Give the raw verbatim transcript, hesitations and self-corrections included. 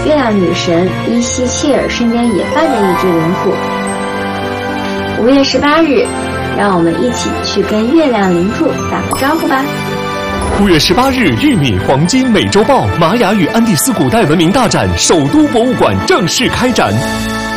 月亮女神伊西切尔身边也伴着一只灵兔。五月十八日，让我们一起去跟月亮灵兔打个招呼吧。 五月十八日，玉米黄金美洲豹玛雅与安第斯古代文明大展首都博物馆正式开展。